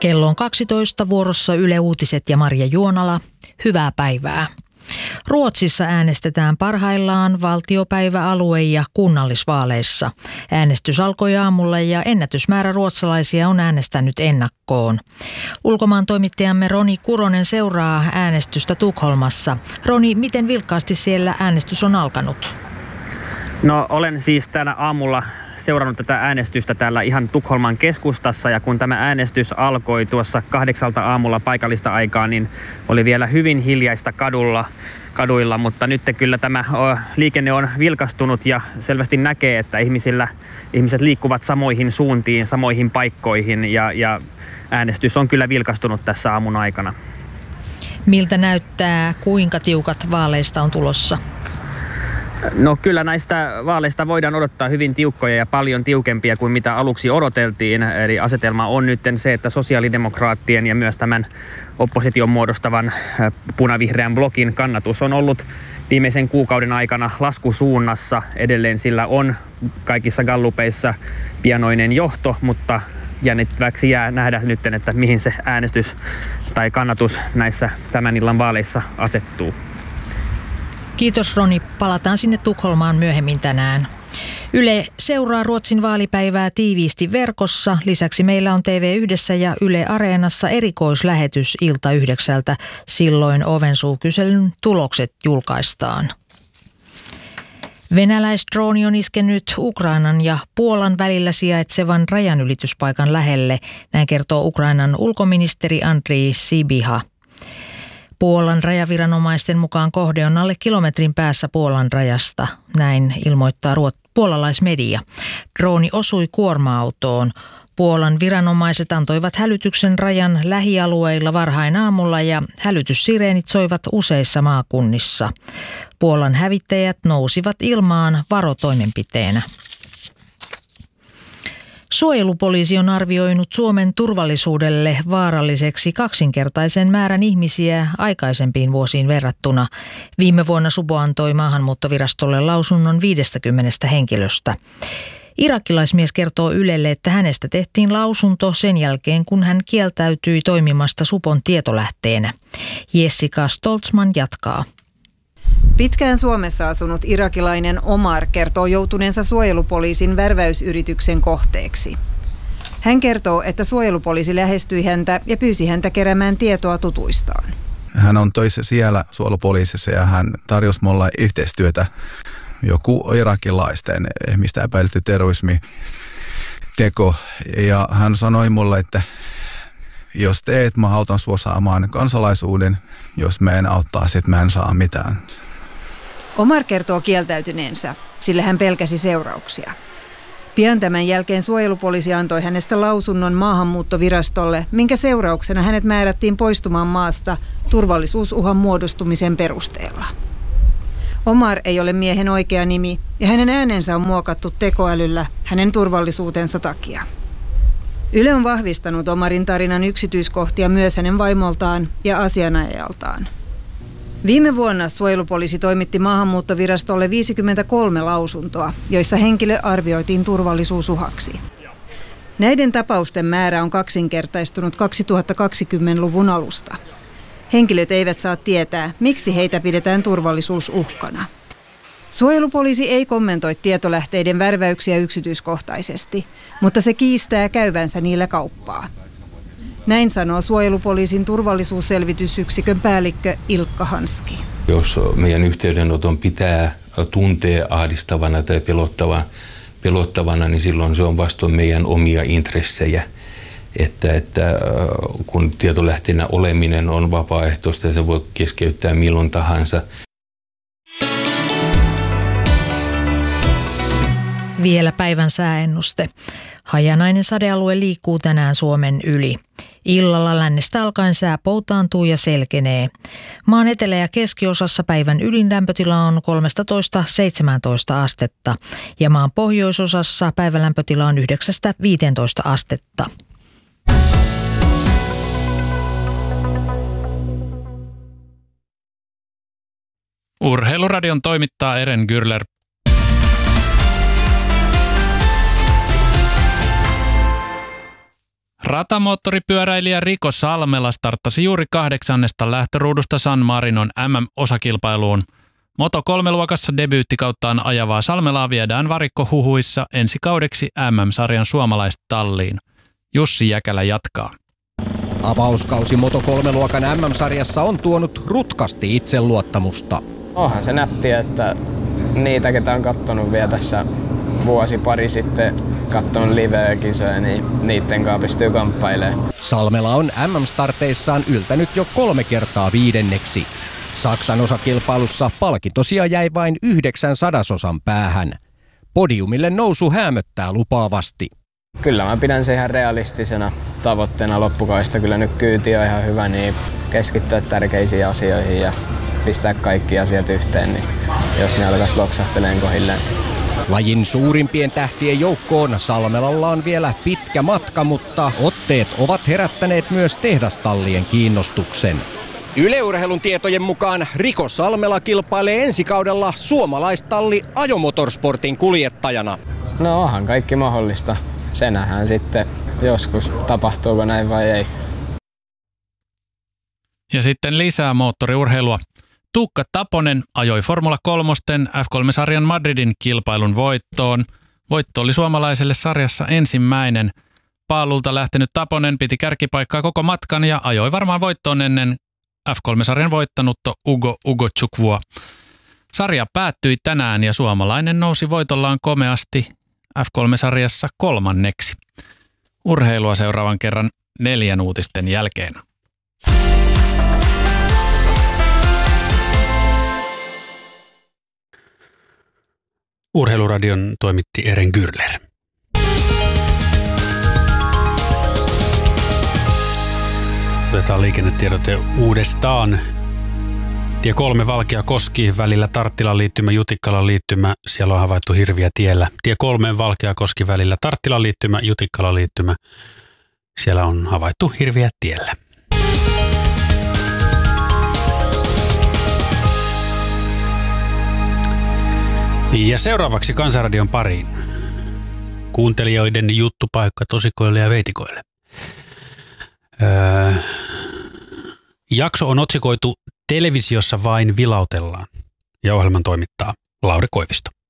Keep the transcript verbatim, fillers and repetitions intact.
Kello on kaksitoista, vuorossa Yle Uutiset ja Marja Juonala. Hyvää päivää. Ruotsissa äänestetään parhaillaan valtiopäivä-, alue- ja kunnallisvaaleissa. Äänestys alkoi aamulla ja ennätysmäärä ruotsalaisia on äänestänyt ennakkoon. Ulkomaan toimittajamme Roni Kuronen seuraa äänestystä Tukholmassa. Roni, miten vilkkaasti siellä äänestys on alkanut? No olen siis tänä aamulla seurannut tätä äänestystä täällä ihan Tukholman keskustassa, ja kun tämä äänestys alkoi tuossa kahdeksalta aamulla paikallista aikaa, niin oli vielä hyvin hiljaista kadulla, kaduilla, mutta nyt kyllä tämä liikenne on vilkastunut ja selvästi näkee, että ihmisillä, ihmiset liikkuvat samoihin suuntiin, samoihin paikkoihin ja, ja äänestys on kyllä vilkastunut tässä aamun aikana. Miltä näyttää, kuinka tiukat vaaleista on tulossa? No kyllä näistä vaaleista voidaan odottaa hyvin tiukkoja ja paljon tiukempia kuin mitä aluksi odoteltiin. Eli asetelma on nyt se, että sosiaalidemokraattien ja myös tämän opposition muodostavan punavihreän blokin kannatus on ollut viimeisen kuukauden aikana laskusuunnassa. Edelleen sillä on kaikissa gallupeissa pienoinen johto, mutta jännittäväksi jää nähdä nyt, että mihin se äänestys tai kannatus näissä tämän illan vaaleissa asettuu. Kiitos Roni. Palataan sinne Tukholmaan myöhemmin tänään. Yle seuraa Ruotsin vaalipäivää tiiviisti verkossa. Lisäksi meillä on T V yhdessä ja Yle Areenassa erikoislähetys ilta yhdeksältä. Silloin Ovensuukyselyn tulokset julkaistaan. Venäläisdrooni on iskenyt Ukrainan ja Puolan välillä sijaitsevan rajanylityspaikan lähelle. Näin kertoo Ukrainan ulkoministeri Andrii Sybiha. Puolan rajaviranomaisten mukaan kohde on alle kilometrin päässä Puolan rajasta, näin ilmoittaa ruot- puolalaismedia. Drooni osui kuorma-autoon. Puolan viranomaiset antoivat hälytyksen rajan lähialueilla varhain aamulla ja hälytyssireenit soivat useissa maakunnissa. Puolan hävittäjät nousivat ilmaan varotoimenpiteenä. Suojelupoliisi on arvioinut Suomen turvallisuudelle vaaralliseksi kaksinkertaisen määrän ihmisiä aikaisempiin vuosiin verrattuna. Viime vuonna Supo antoi maahanmuuttovirastolle lausunnon viidestäkymmenestä henkilöstä. Irakilaismies kertoo Ylelle, että hänestä tehtiin lausunto sen jälkeen, kun hän kieltäytyi toimimasta Supon tietolähteenä. Jessica Stoltzman jatkaa. Pitkään Suomessa asunut irakilainen Omar kertoo joutuneensa suojelupoliisin värväysyrityksen kohteeksi. Hän kertoo, että suojelupoliisi lähestyi häntä ja pyysi häntä keräämään tietoa tutuistaan. Hän on töissä siellä suojelupoliisissa ja hän tarjosi mulle yhteistyötä joku irakilaisten ihmistä epäilty terrorismiteko. Ja hän sanoi mulle, että jos teet, mä autan sua saamaan kansalaisuuden. Jos mä en auttaa, sit mä en saa mitään. Omar kertoo kieltäytyneensä, sillä hän pelkäsi seurauksia. Pian tämän jälkeen suojelupoliisi antoi hänestä lausunnon maahanmuuttovirastolle, minkä seurauksena hänet määrättiin poistumaan maasta turvallisuusuhan muodostumisen perusteella. Omar ei ole miehen oikea nimi ja hänen äänensä on muokattu tekoälyllä hänen turvallisuutensa takia. Yle on vahvistanut Omarin tarinan yksityiskohtia myös hänen vaimoltaan ja asianajajaltaan. Viime vuonna suojelupoliisi toimitti maahanmuuttovirastolle viisikymmentäkolme lausuntoa, joissa henkilö arvioitiin turvallisuusuhaksi. Näiden tapausten määrä on kaksinkertaistunut kaksituhattakaksikymmentäluvun alusta. Henkilöt eivät saa tietää, miksi heitä pidetään turvallisuusuhkana. Suojelupoliisi ei kommentoi tietolähteiden värväyksiä yksityiskohtaisesti, mutta se kiistää käyvänsä niillä kauppaa. Näin sanoo suojelupoliisin turvallisuusselvitysyksikön päällikkö Ilkka Hanski. Jos meidän yhteydenoton pitää tuntea ahdistavana tai pelottavana, pelottavana, niin silloin se on vastoin meidän omia intressejä. Että, että kun tietolähteenä oleminen on vapaaehtoista ja se voi keskeyttää milloin tahansa. Vielä päivän sääennuste. Hajanainen sadealue liikkuu tänään Suomen yli. Illalla lännestä alkaen sää poutaantuu ja selkenee. Maan etelä- ja keskiosassa päivän ylin lämpötila on kolmetoista seitsemäntoista astetta ja maan pohjoisosassa päivän lämpötila on yhdeksästä viiteentoista astetta. Urheiluradion toimittaa Eren Gürler. Ratamoottoripyöräilijä Rico Salmela starttasi juuri kahdeksannesta lähtöruudusta San Marinon M M-osakilpailuun. Moto kolme luokassa debyyttikauttaan ajavaa Salmelaa viedään varikkohuhuissa ensi kaudeksi M M-sarjan suomalaistalliin. Jussi Jäkälä jatkaa. Avauskausi Moto kolme luokan M M-sarjassa on tuonut rutkasti itseluottamusta. Onhan se nättiä, että niitä, ketä on kattonut vielä tässä vuosi pari sitten, katsonut live-kisoja, niin niitten kanssa pystyy kamppailemaan. Salmela on M M-starteissaan yltänyt jo kolme kertaa viidenneksi. Saksan osakilpailussa palkintosia jäi vain yhdeksän sadasosan päähän. Podiumille nousu häämöttää lupaavasti. Kyllä mä pidän se ihan realistisena tavoitteena loppukaista. Kyllä nyt kyyti on ihan hyvä, niin keskittyä tärkeisiin asioihin ja pistää kaikki asiat yhteen, niin jos ne alkaisi loksahteleen kohilleen sitten. Lajin suurimpien tähtien joukkoon Salmelalla on vielä pitkä matka, mutta otteet ovat herättäneet myös tehdastallien kiinnostuksen. Yle Urheilun tietojen mukaan Rico Salmela kilpailee ensi kaudella suomalaistalli Ajomotorsportin kuljettajana. No onhan kaikki mahdollista. Se nähdään sitten joskus, tapahtuuko näin vai ei. Ja sitten lisää moottoriurheilua. Tuukka Taponen ajoi Formula kolmosten F kolme-sarjan Madridin kilpailun voittoon. Voitto oli suomalaiselle sarjassa ensimmäinen. Paalulta lähtenyt Taponen piti kärkipaikkaa koko matkan ja ajoi varmaan voittoon ennen F kolme-sarjan voittanutta Ugo Ugochukvua. Sarja päättyi tänään ja suomalainen nousi voitollaan komeasti F kolme-sarjassa kolmanneksi. Urheilua seuraavan kerran neljän uutisten jälkeen. Urheiluradion toimitti Eren Gürler. Otetaan liikennetiedote uudestaan. Tie kolme Valkeakoski välillä Tarttilan liittymä, Jutikkalan liittymä. Siellä on havaittu hirviä tiellä. Tie kolme Valkeakoski välillä Tarttilan liittymä, Jutikkalan liittymä. Siellä on havaittu hirviä tiellä. Ja seuraavaksi Kansanradion pariin. Kuuntelijoiden juttupaikka tosikoille ja veitikoille. Öö, jakso on otsikoitu Televisiossa vain vilautellaan ja ohjelman toimittaa Lauri Koivisto.